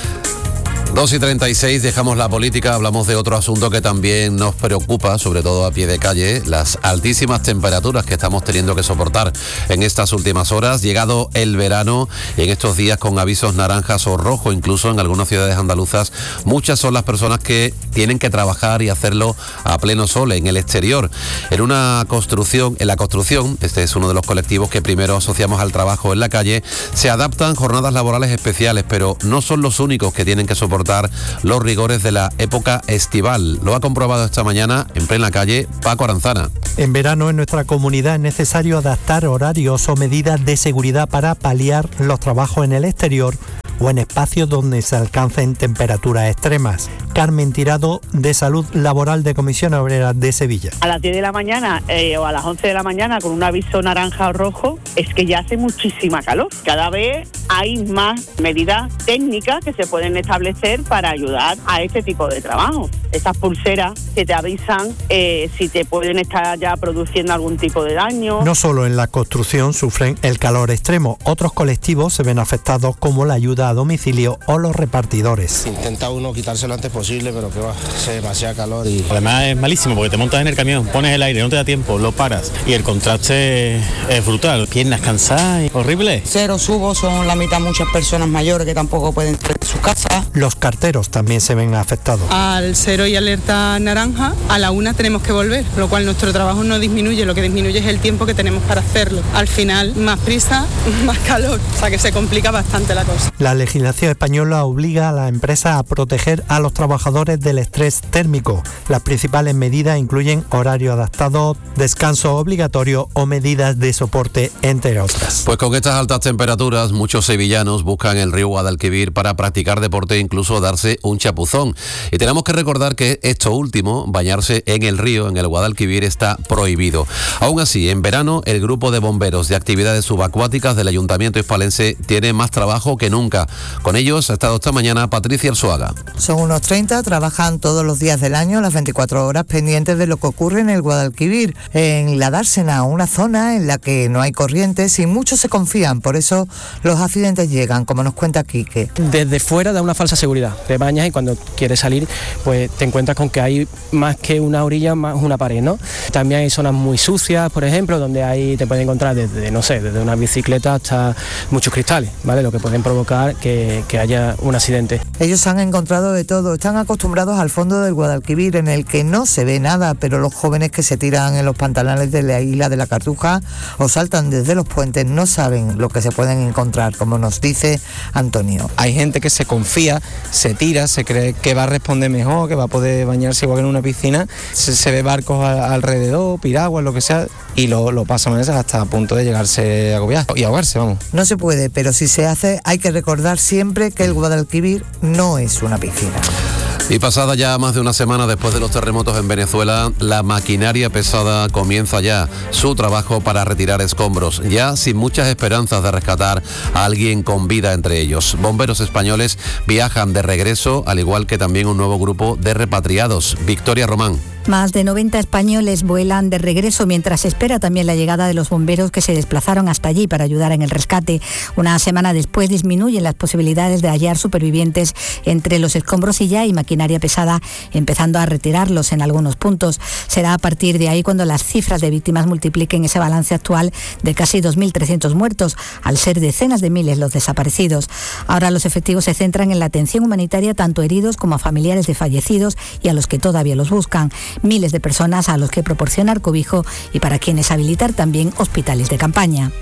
dos y treinta y seis, dejamos la política, hablamos de otro asunto que también nos preocupa, sobre todo a pie de calle, las altísimas temperaturas que estamos teniendo que soportar en estas últimas horas. Llegado el verano, en estos días con avisos naranjas o rojo, incluso en algunas ciudades andaluzas, muchas son las personas que tienen que trabajar y hacerlo a pleno sol, en el exterior. En una construcción, en la construcción, este es uno de los colectivos que primero asociamos al trabajo en la calle, se adaptan jornadas laborales especiales, pero no son los únicos que tienen que soportar los rigores de la época estival. Lo ha comprobado esta mañana en plena calle Paco Aranzana. En verano en nuestra comunidad es necesario adaptar horarios o medidas de seguridad para paliar los trabajos en el exterior o en espacios donde se alcancen temperaturas extremas. Carmen Tirado, de Salud Laboral de Comisión Obrera de Sevilla. A las diez de la mañana eh, o a las once de la mañana con un aviso naranja o rojo, es que ya hace muchísima calor. Cada vez hay más medidas técnicas que se pueden establecer para ayudar a este tipo de trabajo. Estas pulseras que te avisan eh, si te pueden estar ya produciendo algún tipo de daño. No solo en la construcción sufren el calor extremo, otros colectivos se ven afectados, como la ayuda a domicilio o los repartidores. Intenta uno quitárselo lo antes posible, pero que va, hace demasiado calor y... Además es malísimo porque te montas en el camión, pones el aire, no te da tiempo, lo paras y el contraste es brutal. Piernas cansadas, horrible. Cero subo, son la mitad muchas personas mayores que tampoco pueden estar en sus casas. Los carteros también se ven afectados. Al cero y alerta naranja, a la una tenemos que volver, lo cual nuestro trabajo no disminuye, lo que disminuye es el tiempo que tenemos para hacerlo. Al final, más prisa, más calor, o sea que se complica bastante la cosa. La legislación española obliga a las empresas a proteger a los trabajadores del estrés térmico. Las principales medidas incluyen horario adaptado, descanso obligatorio o medidas de soporte, entre otras. Pues con estas altas temperaturas, muchos sevillanos buscan el río Guadalquivir para practicar deporte e incluso darse un chapuzón. Y tenemos que recordar que esto último, bañarse en el río, en el Guadalquivir, está prohibido. Aún así, en verano, el grupo de bomberos de actividades subacuáticas del Ayuntamiento hispalense tiene más trabajo que nunca. Con ellos ha estado esta mañana Patricia Arzuaga. Son unos treinta, trabajan todos los días del año, las veinticuatro horas, pendientes de lo que ocurre en el Guadalquivir, en la Dársena, una zona en la que no hay corrientes y muchos se confían, por eso los accidentes llegan, como nos cuenta Quique. Desde fuera da una falsa seguridad, te bañas y cuando quieres salir pues te encuentras con que hay más que una orilla, más una pared, ¿no? También hay zonas muy sucias, por ejemplo, donde ahí te pueden encontrar desde, no sé, desde una bicicleta hasta muchos cristales, ¿vale? Lo que pueden provocar que, que haya un accidente. Ellos han encontrado de todo, están acostumbrados al fondo del Guadalquivir, en el que no se ve nada, pero los jóvenes que se tiran en los pantalones de la isla de la Cartuja o saltan desde los puentes no saben lo que se pueden encontrar, como nos dice Antonio. Hay gente que se confía, se tira, se cree que va a responder mejor, que va a poder bañarse igual que en una piscina, se, se ve barcos a, alrededor, piraguas, lo que sea, y lo, lo pasan hasta a punto de llegarse a agobiar y ahogarse, vamos. No se puede, pero si se hace hay que recordar siempre que el Guadalquivir no es una piscina. Y pasada ya más de una semana después de los terremotos en Venezuela, la maquinaria pesada comienza ya su trabajo para retirar escombros, ya sin muchas esperanzas de rescatar a alguien con vida entre ellos. Bomberos españoles viajan de regreso, al igual que también un nuevo grupo de repatriados. Victoria Román. Más de noventa españoles vuelan de regreso mientras se espera también la llegada de los bomberos que se desplazaron hasta allí para ayudar en el rescate. Una semana después disminuyen las posibilidades de hallar supervivientes entre los escombros y ya hay maquinaria pesada empezando a retirarlos en algunos puntos. Será a partir de ahí cuando las cifras de víctimas multipliquen ese balance actual de casi dos mil trescientos muertos, al ser decenas de miles los desaparecidos. Ahora los efectivos se centran en la atención humanitaria tanto a heridos como a familiares de fallecidos y a los que todavía los buscan. Miles de personas a los que proporcionar cobijo y para quienes habilitar también hospitales de campaña.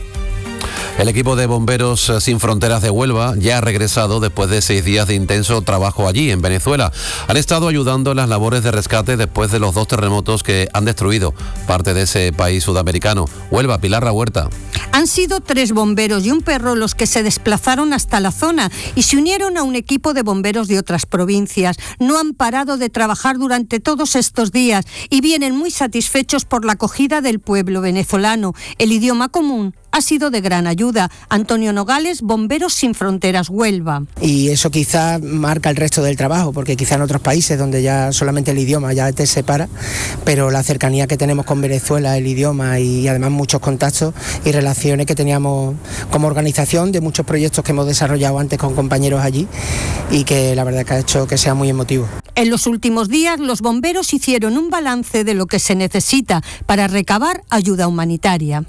El equipo de Bomberos Sin Fronteras de Huelva ya ha regresado después de seis días de intenso trabajo allí, en Venezuela. Han estado ayudando en las labores de rescate después de los dos terremotos que han destruido parte de ese país sudamericano. Huelva, Pilar Rahuerta. Han sido tres bomberos y un perro los que se desplazaron hasta la zona y se unieron a un equipo de bomberos de otras provincias. No han parado de trabajar durante todos estos días y vienen muy satisfechos por la acogida del pueblo venezolano. El idioma común ha sido de gran ayuda. Antonio Nogales, Bomberos Sin Fronteras, Huelva. Y eso quizá marca el resto del trabajo, porque quizá en otros países donde ya solamente el idioma ya te separa, pero la cercanía que tenemos con Venezuela, el idioma y además muchos contactos y relaciones que teníamos como organización de muchos proyectos que hemos desarrollado antes con compañeros allí y que la verdad que ha hecho que sea muy emotivo. En los últimos días, los bomberos hicieron un balance de lo que se necesita para recabar ayuda humanitaria.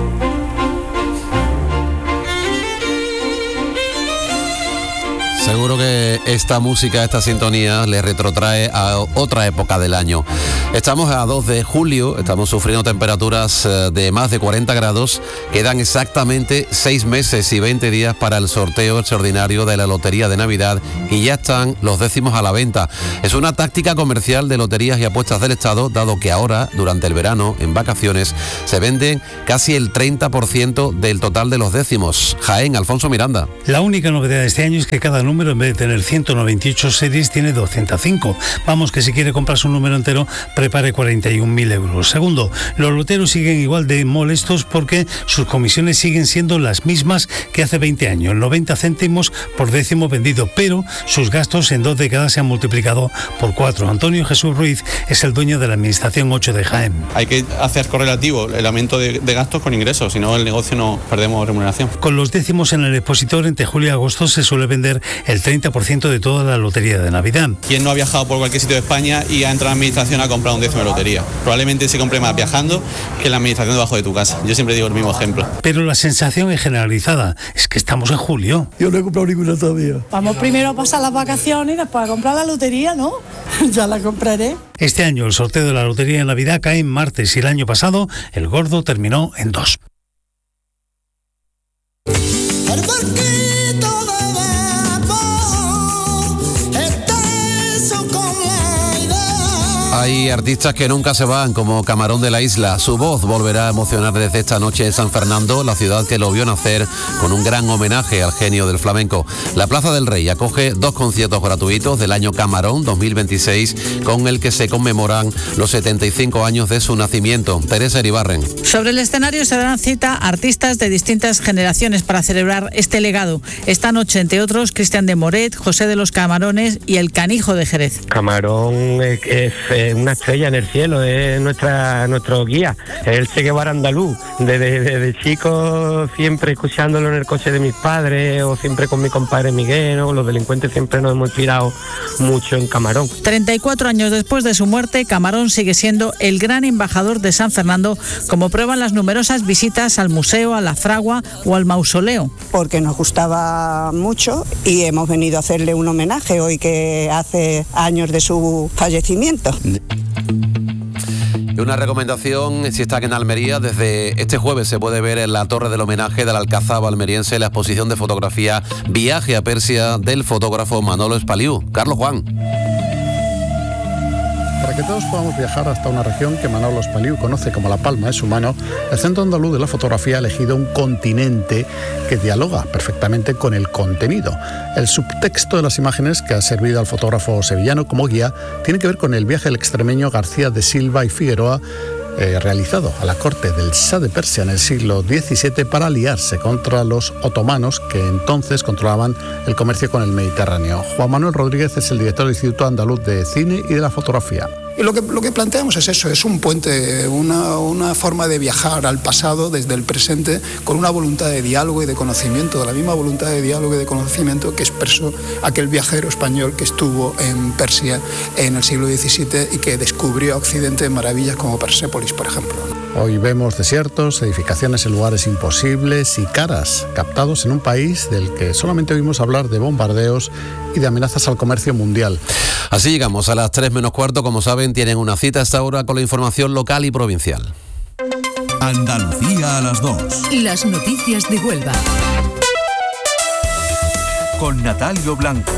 Seguro que esta música, esta sintonía, le retrotrae a otra época del año. Estamos a dos de julio, estamos sufriendo temperaturas de más de cuarenta grados. Quedan exactamente seis meses y veinte días para el sorteo extraordinario de la Lotería de Navidad y ya están los décimos a la venta. Es una táctica comercial de loterías y apuestas del Estado, dado que ahora, durante el verano, en vacaciones, se venden casi el treinta por ciento del total de los décimos. Jaén, Alfonso Miranda. La única novedad de este año es que cada número, en vez de tener ciento noventa y ocho series, tiene doscientos cinco. Vamos, que si quiere comprarse un número entero, prepare cuarenta y un mil euros. Segundo, los loteros siguen igual de molestos porque sus comisiones siguen siendo las mismas que hace veinte años, noventa céntimos por décimo vendido, pero sus gastos en dos décadas se han multiplicado por cuatro. Antonio Jesús Ruiz es el dueño de la Administración ocho de Jaén. Hay que hacer correlativo el aumento de, de gastos con ingresos, si no el negocio no perdemos remuneración. Con los décimos en el expositor, entre julio y agosto se suele vender el treinta por ciento de toda la lotería de Navidad. ¿Quién no ha viajado por cualquier sitio de España y ha entrado a la administración a comprar un décimo de lotería? Probablemente se compre más viajando que en la administración debajo de tu casa. Yo siempre digo el mismo ejemplo. Pero la sensación es generalizada, es que estamos en julio. Yo no he comprado ninguna todavía. Vamos primero a pasar las vacaciones y después a comprar la lotería, ¿no? Ya la compraré. Este año el sorteo de la Lotería de Navidad cae en martes y el año pasado el gordo terminó en dos. Hay artistas que nunca se van, como Camarón de la Isla. Su voz volverá a emocionar desde esta noche en San Fernando, la ciudad que lo vio nacer, con un gran homenaje al genio del flamenco. La Plaza del Rey acoge dos conciertos gratuitos del año Camarón dos mil veintiséis, con el que se conmemoran los setenta y cinco años de su nacimiento. Teresa Iribarren. Sobre el escenario se darán cita artistas de distintas generaciones para celebrar este legado. Esta noche, entre otros, Cristian de Moret, José de los Camarones y el Canijo de Jerez. Camarón es, es, es una estrella en el cielo, es nuestra nuestro guía, es el Che Guevara andaluz. Desde, desde chico, siempre escuchándolo en el coche de mis padres o siempre con mi compadre Miguel, ¿no? Los delincuentes siempre nos hemos inspirado mucho en Camarón. treinta y cuatro años después de su muerte, Camarón sigue siendo el gran embajador de San Fernando, como prueban las numerosas visitas al museo, a la fragua o al mausoleo. Porque nos gustaba mucho y hemos venido a hacerle un homenaje hoy que hace años de su fallecimiento. Una recomendación, si están en Almería, desde este jueves se puede ver en la Torre del Homenaje de la Alcazaba almeriense la exposición de fotografía Viaje a Persia del fotógrafo Manolo Espaliú. Carlos Juan. Para que todos podamos viajar hasta una región que Manolo Espaliú conoce como La Palma de su mano, el Centro Andaluz de la Fotografía ha elegido un continente que dialoga perfectamente con el contenido. El subtexto de las imágenes que ha servido al fotógrafo sevillano como guía tiene que ver con el viaje del extremeño García de Silva y Figueroa, Eh, realizado a la corte del Shah de Persia en el siglo diecisiete para aliarse contra los otomanos que entonces controlaban el comercio con el Mediterráneo. Juan Manuel Rodríguez es el director del Instituto Andaluz de Cine y de la Fotografía. Y lo que, lo que planteamos es eso, es un puente, una, una forma de viajar al pasado desde el presente con una voluntad de diálogo y de conocimiento, de la misma voluntad de diálogo y de conocimiento que expresó aquel viajero español que estuvo en Persia en el siglo diecisiete y que descubrió a Occidente maravillas como Persépolis, por ejemplo. Hoy vemos desiertos, edificaciones en lugares imposibles y caras, captados en un país del que solamente oímos hablar de bombardeos y de amenazas al comercio mundial. Así llegamos a las tres menos cuarto. Como saben, tienen una cita a esta hora con la información local y provincial. Andalucía a las dos. Las noticias de Huelva. Con Natalio Blanco.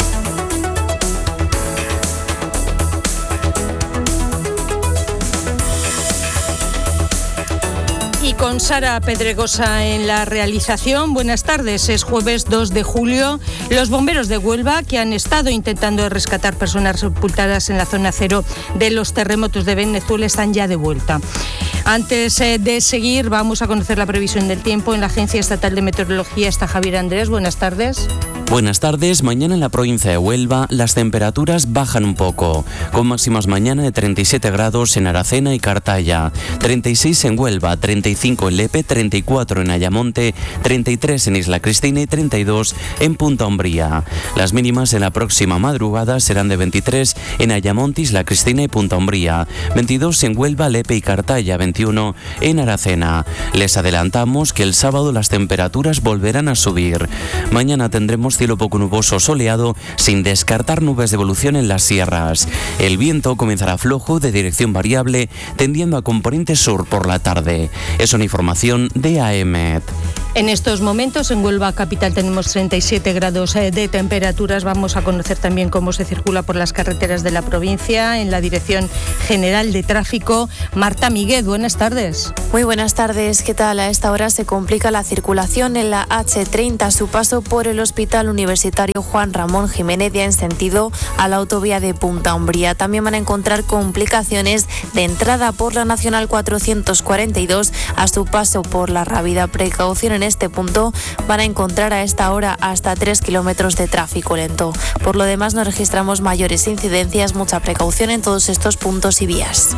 Y con Sara Pedregosa en la realización. Buenas tardes, es jueves dos de julio. Los bomberos de Huelva, que han estado intentando rescatar personas sepultadas en la zona cero de los terremotos de Venezuela, están ya de vuelta. Antes eh, de seguir, vamos a conocer la previsión del tiempo. En la Agencia Estatal de Meteorología está Javier Andrés. Buenas tardes. Buenas tardes. Mañana en la provincia de Huelva las temperaturas bajan un poco, con máximas mañana de treinta y siete grados en Aracena y Cartaya, treinta y seis en Huelva, treinta y cinco en Lepe, treinta y cuatro en Ayamonte, treinta y tres en Isla Cristina y treinta y dos en Punta Umbría. Las mínimas en la próxima madrugada serán de veintitrés en Ayamonte, Isla Cristina y Punta Umbría, veintidós en Huelva, Lepe y Cartaya, veintiuno en Aracena. Les adelantamos que el sábado las temperaturas volverán a subir. Mañana tendremos cielo poco nuboso soleado, sin descartar nubes de evolución en las sierras. El viento comenzará flojo de dirección variable, tendiendo a componente sur por la tarde. Es una información de A E M E T. En estos momentos en Huelva capital tenemos treinta y siete grados de temperaturas. Vamos a conocer también cómo se circula por las carreteras de la provincia. En la Dirección General de Tráfico, Marta Miguel, buenas tardes. Muy buenas tardes, ¿qué tal? A esta hora se complica la circulación en la hache treinta a su paso por el Hospital Universitario Juan Ramón Jiménez en sentido a la autovía de Punta Umbría. También van a encontrar complicaciones de entrada por la Nacional cuatrocientos cuarenta y dos a su paso por La Rábida. Precaución en En este punto, van a encontrar a esta hora hasta tres kilómetros de tráfico lento. Por lo demás, no registramos mayores incidencias, mucha precaución en todos estos puntos y vías.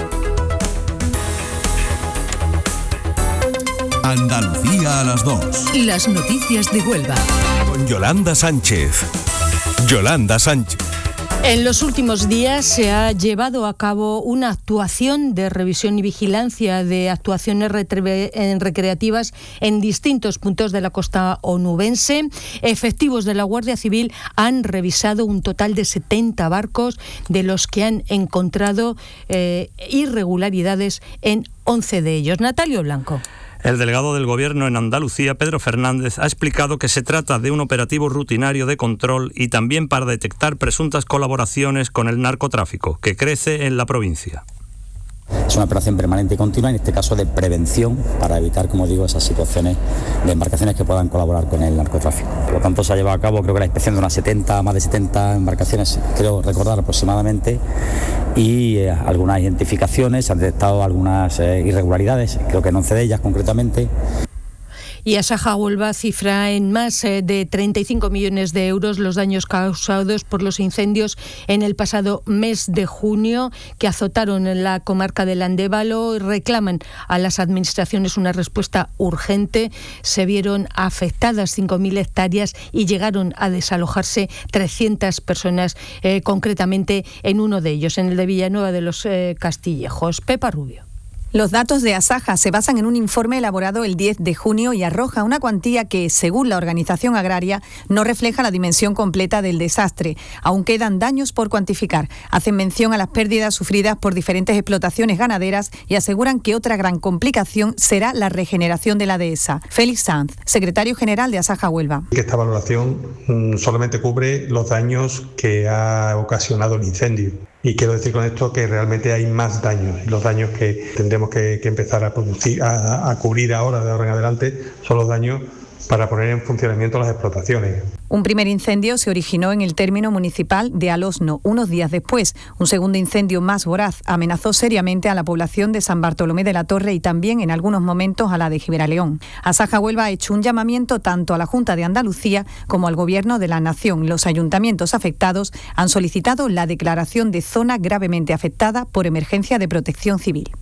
Andalucía a las dos. Las noticias de Huelva. Con Yolanda Sánchez. Yolanda Sánchez. En los últimos días se ha llevado a cabo una actuación de revisión y vigilancia de actuaciones recreativas en distintos puntos de la costa onubense. Efectivos de la Guardia Civil han revisado un total de setenta barcos, de los que han encontrado eh, irregularidades en once de ellos. Natalio Blanco. El delegado del Gobierno en Andalucía, Pedro Fernández, ha explicado que se trata de un operativo rutinario de control y también para detectar presuntas colaboraciones con el narcotráfico, que crece en la provincia. Es una operación permanente y continua, en este caso de prevención, para evitar, como digo, esas situaciones de embarcaciones que puedan colaborar con el narcotráfico. Por lo tanto, se ha llevado a cabo, creo que la inspección de unas setenta, más de setenta embarcaciones, creo recordar aproximadamente, y eh, algunas identificaciones, se han detectado algunas eh, irregularidades, creo que en once de ellas concretamente. Y Asaja Huelva cifra en más de treinta y cinco millones de euros los daños causados por los incendios en el pasado mes de junio que azotaron en la comarca del Andévalo y reclaman a las administraciones una respuesta urgente. Se vieron afectadas cinco mil hectáreas y llegaron a desalojarse trescientas personas, eh, concretamente en uno de ellos, en el de Villanueva de los eh, Castillejos. Pepa Rubio. Los datos de Asaja se basan en un informe elaborado el diez de junio y arroja una cuantía que, según la organización agraria, no refleja la dimensión completa del desastre. Aún quedan daños por cuantificar. Hacen mención a las pérdidas sufridas por diferentes explotaciones ganaderas y aseguran que otra gran complicación será la regeneración de la dehesa. Félix Sanz, secretario general de Asaja Huelva. Esta valoración mmm, solamente cubre los daños que ha ocasionado el incendio. Y quiero decir con esto que realmente hay más daños. Y los daños que tendremos que, que empezar a producir, a, a cubrir ahora, de ahora en adelante, son los daños para poner en funcionamiento las explotaciones. Un primer incendio se originó en el término municipal de Alosno. Unos días después, un segundo incendio más voraz amenazó seriamente a la población de San Bartolomé de la Torre y también en algunos momentos a la de Gibraleón. Asaja Huelva ha hecho un llamamiento tanto a la Junta de Andalucía como al Gobierno de la Nación. Los ayuntamientos afectados han solicitado la declaración de zona gravemente afectada por emergencia de protección civil.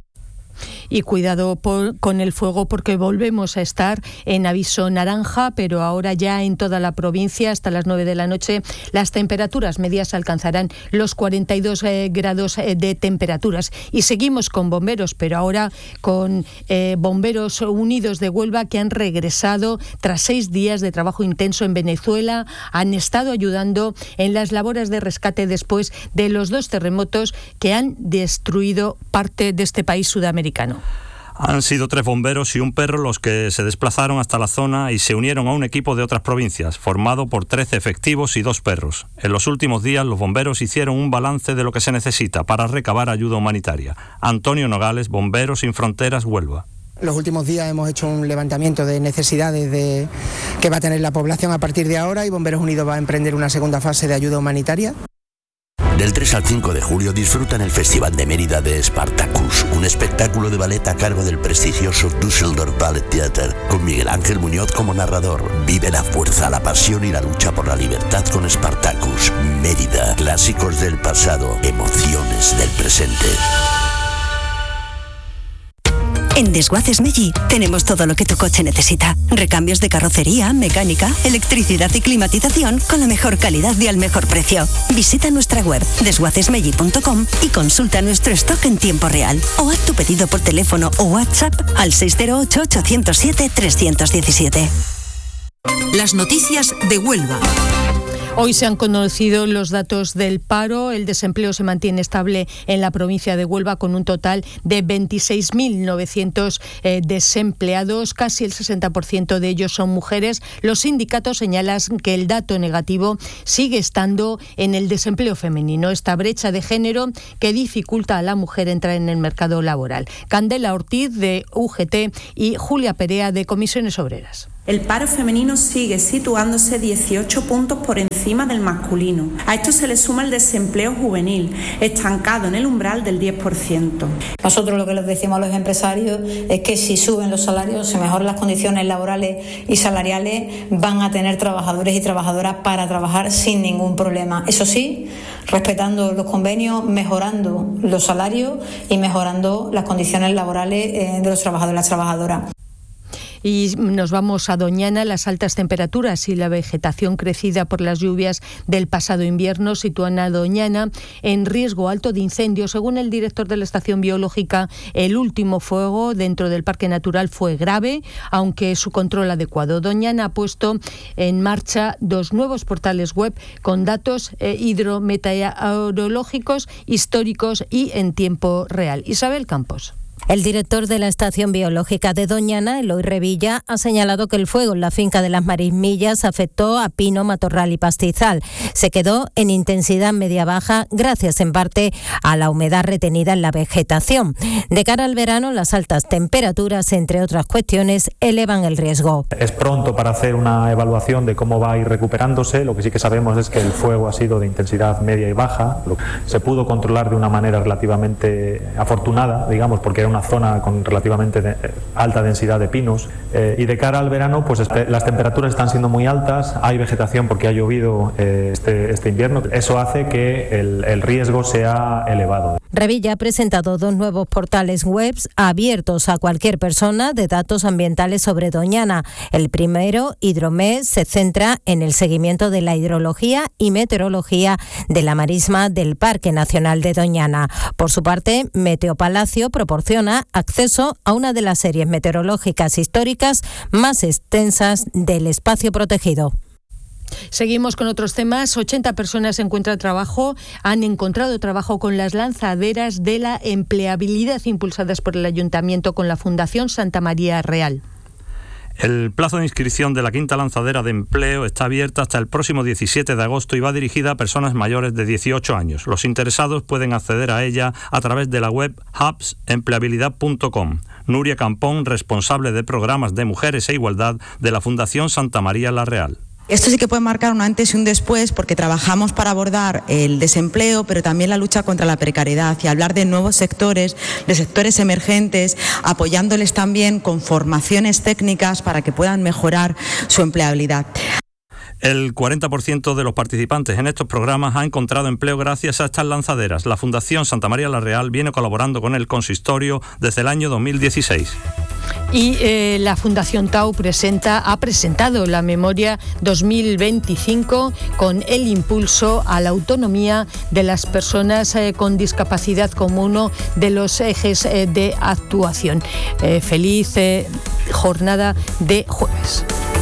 Y cuidado por, con el fuego, porque volvemos a estar en aviso naranja, pero ahora ya en toda la provincia hasta las nueve de la noche las temperaturas medias alcanzarán los cuarenta y dos eh, grados eh, de temperaturas. Y seguimos con bomberos, pero ahora con eh, Bomberos Unidos de Huelva, que han regresado tras seis días de trabajo intenso en Venezuela. Han estado ayudando en las labores de rescate después de los dos terremotos que han destruido parte de este país sudamericano. Han sido tres bomberos y un perro los que se desplazaron hasta la zona y se unieron a un equipo de otras provincias, formado por trece efectivos y dos perros. En los últimos días, los bomberos hicieron un balance de lo que se necesita para recabar ayuda humanitaria. Antonio Nogales, Bomberos Sin Fronteras, Huelva. Los últimos días hemos hecho un levantamiento de necesidades de, que va a tener la población a partir de ahora, y Bomberos Unidos va a emprender una segunda fase de ayuda humanitaria. Del tres al cinco de julio disfruta en el Festival de Mérida de Spartacus, un espectáculo de ballet a cargo del prestigioso Düsseldorf Ballet Theater, con Miguel Ángel Muñoz como narrador. Vive la fuerza, la pasión y la lucha por la libertad con Spartacus. Mérida, clásicos del pasado, emociones del presente. En Desguaces Meggi tenemos todo lo que tu coche necesita. Recambios de carrocería, mecánica, electricidad y climatización con la mejor calidad y al mejor precio. Visita nuestra web desguaces meggi punto com y consulta nuestro stock en tiempo real. O haz tu pedido por teléfono o WhatsApp al seis cero ocho, ocho cero siete, tres uno siete. Las noticias de Huelva. Hoy se han conocido los datos del paro. El desempleo se mantiene estable en la provincia de Huelva con un total de veintiséis mil novecientos eh, desempleados. Casi el sesenta por ciento de ellos son mujeres. Los sindicatos señalan que el dato negativo sigue estando en el desempleo femenino, esta brecha de género que dificulta a la mujer entrar en el mercado laboral. Candela Ortiz de U G T y Julia Perea de Comisiones Obreras. El paro femenino sigue situándose dieciocho puntos por encima del masculino. A esto se le suma el desempleo juvenil, estancado en el umbral del diez por ciento. Nosotros lo que les decimos a los empresarios es que si suben los salarios, se mejoran las condiciones laborales y salariales, van a tener trabajadores y trabajadoras para trabajar sin ningún problema. Eso sí, respetando los convenios, mejorando los salarios y mejorando las condiciones laborales de los trabajadores y las trabajadoras. Y nos vamos a Doñana. Las altas temperaturas y la vegetación crecida por las lluvias del pasado invierno sitúan a Doñana en riesgo alto de incendio. Según el director de la estación biológica, el último fuego dentro del parque natural fue grave, aunque su control adecuado. Doñana ha puesto en marcha dos nuevos portales web con datos eh, hidrometeorológicos, históricos y en tiempo real. Isabel Campos. El director de la Estación Biológica de Doñana, Eloy Revilla, ha señalado que el fuego en la finca de las Marismillas afectó a pino, matorral y pastizal. Se quedó en intensidad media-baja gracias en parte a la humedad retenida en la vegetación. De cara al verano, las altas temperaturas, entre otras cuestiones, elevan el riesgo. Es pronto para hacer una evaluación de cómo va a ir recuperándose. Lo que sí que sabemos es que el fuego ha sido de intensidad media y baja. Se pudo controlar de una manera relativamente afortunada, digamos, porque era una zona con relativamente de, eh, alta densidad de pinos eh, y de cara al verano pues este, las temperaturas están siendo muy altas, hay vegetación porque ha llovido eh, este, este invierno, eso hace que el, el riesgo sea elevado. Revilla ha presentado dos nuevos portales web abiertos a cualquier persona de datos ambientales sobre Doñana. El primero, Hidromet, se centra en el seguimiento de la hidrología y meteorología de la marisma del Parque Nacional de Doñana. Por su parte, Meteopalacio proporciona acceso a una de las series meteorológicas históricas más extensas del espacio protegido. Seguimos con otros temas. ochenta personas encuentran trabajo, han encontrado trabajo con las lanzaderas de la empleabilidad impulsadas por el Ayuntamiento con la Fundación Santa María Real. El plazo de inscripción de la quinta lanzadera de empleo está abierta hasta el próximo diecisiete de agosto y va dirigida a personas mayores de dieciocho años. Los interesados pueden acceder a ella a través de la web hubs empleabilidad punto com. Nuria Campón, responsable de programas de mujeres e igualdad de la Fundación Santa María la Real. Esto sí que puede marcar un antes y un después porque trabajamos para abordar el desempleo, pero también la lucha contra la precariedad y hablar de nuevos sectores, de sectores emergentes, apoyándoles también con formaciones técnicas para que puedan mejorar su empleabilidad. El cuarenta por ciento de los participantes en estos programas ha encontrado empleo gracias a estas lanzaderas. La Fundación Santa María la Real viene colaborando con el consistorio desde el año dos mil dieciséis. Y eh, la Fundación Tau presenta, ha presentado la memoria dos mil veinticinco con el impulso a la autonomía de las personas eh, con discapacidad como uno de los ejes eh, de actuación. Eh, feliz eh, jornada de jueves.